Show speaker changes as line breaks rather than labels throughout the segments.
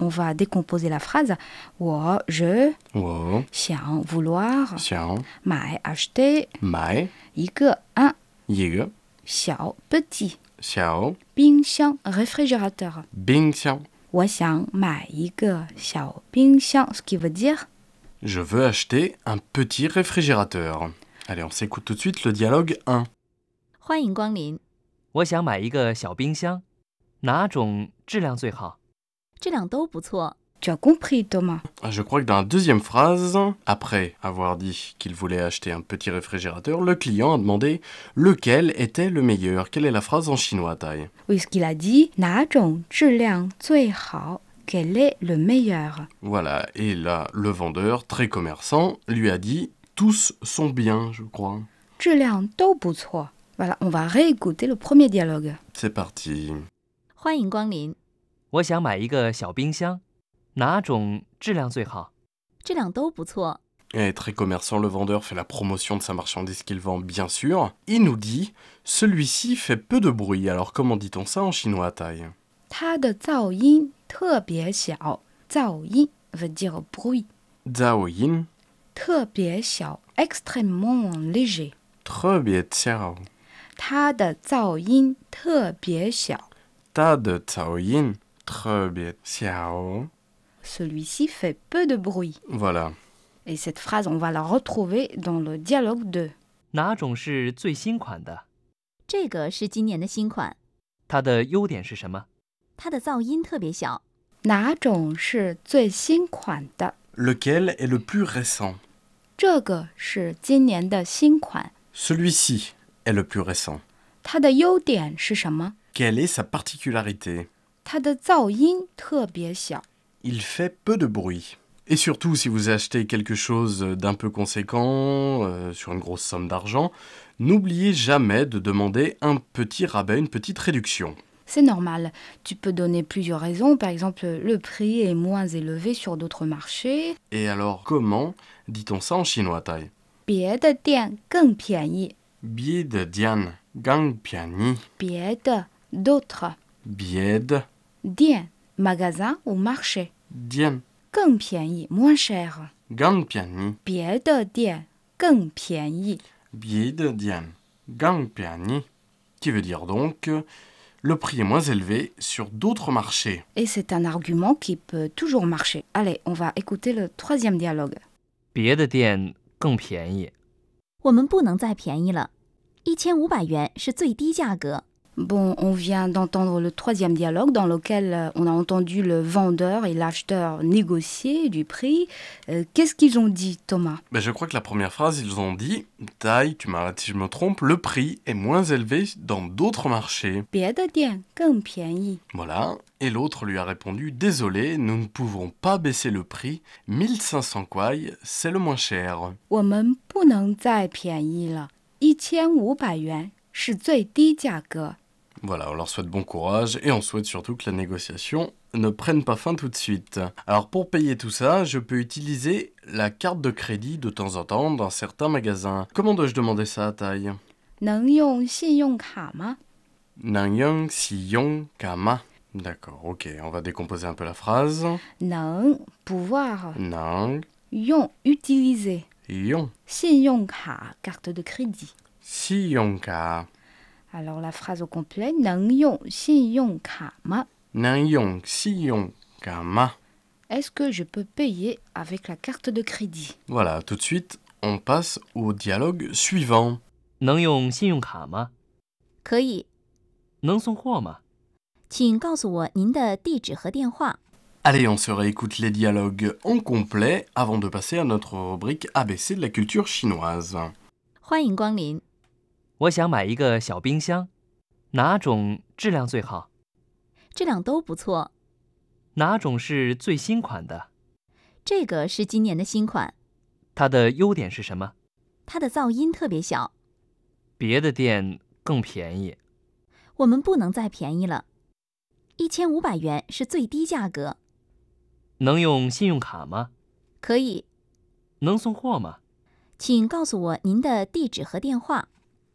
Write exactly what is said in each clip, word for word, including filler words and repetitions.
on va décomposer la phrase. 我, je,
我
想, vouloir,
想
买, acheter,
买
一个, un,
一个
小, petit,
小
冰箱, réfrigérateur.
冰箱
我想买一个小冰箱, ce qui veut dire
Je veux acheter un petit réfrigérateur. Allez, on s'écoute tout de suite le dialogue un.
欢迎光临，
我想买一个小冰箱，哪种质量最好？
质量都不错。
tu as compris, Thomas.
Je crois que dans la deuxième phrase, après avoir dit qu'il voulait acheter un petit réfrigérateur, le client a demandé lequel était le meilleur. Quelle est la phrase en chinois, Tai?
Oui, ce qu'il a dit, 哪种质量最好? Quel est le meilleur?
Voilà, et là, le vendeur, très commerçant, lui a dit tous sont bien, je crois.
质量都不错. Voilà, on va réécouter le premier dialogue.
C'est parti.
欢迎光临，
我想买一个小冰箱，哪种质量最好？
质量都不错。
Et très commerçant, le vendeur fait la promotion de sa marchandise qu'il vend, bien sûr. Il nous dit celui-ci fait peu de bruit. Alors, comment dit-on ça en chinois, Tai?
它的噪音特别小. 噪音 veut dire bruit.
Zhao yin,
特别小, extrêmement léger.
très bien xiao.
它的噪音特别小.
Ta de zhao yin, très bien xiao.
Celui-ci fait peu de bruit.
Voilà.
Et cette phrase, on va la retrouver dans le dialogue deux.
哪种是最新款的？
这个是今年的新款，
它的优点是什么？
它的噪音特别小。
哪种是最新款的?
Lequel est le plus récent?
这个是今年的新款.
Celui-ci est le plus récent.
它的优点是什么?
Quelle est sa particularité?
它的噪音特别小.
Il fait peu de bruit. Et surtout, si vous achetez quelque chose d'un peu conséquent, euh, sur une grosse somme d'argent, n'oubliez jamais de demander un petit rabais, une petite réduction.
C'est normal. Tu peux donner plusieurs raisons. Par exemple, le prix est moins élevé sur d'autres marchés.
Et alors, comment dit-on ça en chinois, Tai?
别的店更便宜.
Bied dian gang piani.
别的 d'autres.
Bied
Dien, magasin ou marché.
dian
更便宜 moins cher.
gang piani.
别的店更便宜.
Bied dian gang piani. Qui veut dire donc le prix est moins élevé sur d'autres marchés.
Et c'est un argument qui peut toujours marcher. Allez, on va écouter le troisième dialogue.
别的店更便宜。
我们不能再便宜了，一千五百元是最低价格。
Bon, on vient d'entendre le troisième dialogue dans lequel on a entendu le vendeur et l'acheteur négocier du prix. Euh, Qu'est-ce qu'ils ont dit, Thomas?
Ben, je crois que la première phrase, ils ont dit « Tai, tu m'arrêtes si je me trompe, le prix est moins élevé dans d'autres marchés.
别的店更便宜. »
Voilà. Et l'autre lui a répondu « Désolé, nous ne pouvons pas baisser le prix. mille cinq cents kuai, c'est le moins cher. »
我们不能再便宜了，一千五百元是最低价格.
Voilà, on leur souhaite bon courage et on souhaite surtout que la négociation ne prenne pas fin tout de suite. Alors pour payer tout ça, je peux utiliser la carte de crédit de temps en temps dans certains magasins. Comment dois-je demander ça à Tai?
能用信用卡吗?
Nangyang si yong kama. D'accord, ok, on va décomposer un peu la phrase.
能 pouvoir,
Nang
用 utiliser,
yong
信用卡 carte de crédit.
si yong ka.
Alors la phrase au complet, 能用信用卡吗?
Nangyong si yong kama.
Est-ce que je peux payer avec la carte de crédit?
Voilà, tout de suite, on passe au dialogue suivant.
能用信用卡吗？
可以，
能送货吗？
请告诉我您的地址和电话。
Allez, on se réécoute les dialogues en complet avant de passer à notre rubrique A B C de la culture chinoise.
欢迎光临，
我想买一个小冰箱，哪种质量最好？
质量都不错。
哪种是最新款的？
这个是今年的新款，
它的优点是什么？
它的噪音特别小。
别的店更便宜。
我们不能再便宜了，一千五百元是最低价格。
能用信用卡吗？
可以，
能送货吗？
请告诉我您的地址和电话。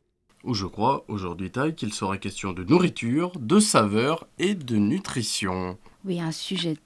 Où je crois aujourd'hui, Tai, qu'il sera question de nourriture, de saveur et de nutrition.
Oui, un sujet